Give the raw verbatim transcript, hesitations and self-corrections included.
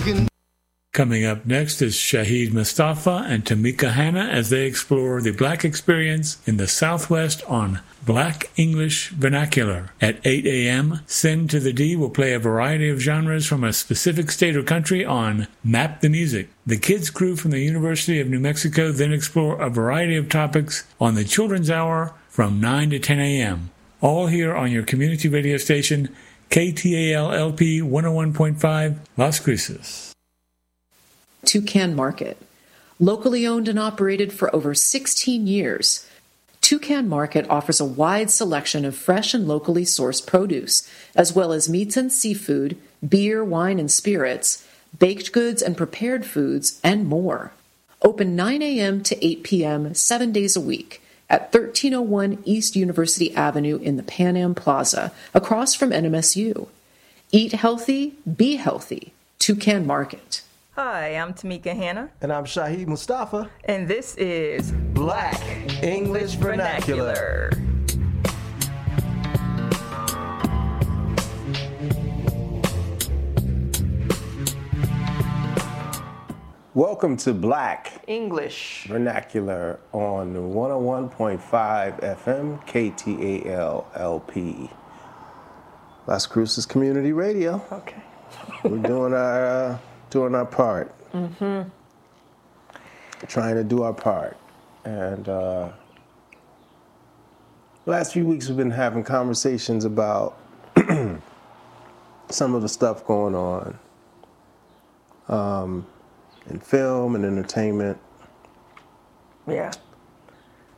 can. Coming up next is Shahid Mustafa and Tamika Hanna as they explore the Black experience in the Southwest on Black English Vernacular. At eight a.m., Sin to the D will play a variety of genres from a specific state or country on Map the Music. The kids crew from the University of New Mexico then explore a variety of topics on the Children's Hour from nine to ten a.m. All here on your community radio station, K T A L L P one oh one point five, Las Cruces. Toucan Market. Locally owned and operated for over sixteen years, Toucan Market offers a wide selection of fresh and locally sourced produce, as well as meats and seafood, beer, wine, and spirits, baked goods and prepared foods, and more. Open nine a.m. to eight p.m. seven days a week at thirteen oh one East University Avenue in the Pan Am Plaza, across from N M S U. Eat healthy, be healthy. Toucan Market. Hi, I'm Tamika Hanna. And I'm Shahid Mustafa. And this is Black English Vernacular. Welcome to Black English Vernacular on one oh one point five F M, K T A L L P. Las Cruces Community Radio. Okay. We're doing our... Uh, doing our part. Mm-hmm. Trying to do our part. And uh, the last few weeks we've been having conversations about some of the stuff going on um, in film and entertainment. Yeah.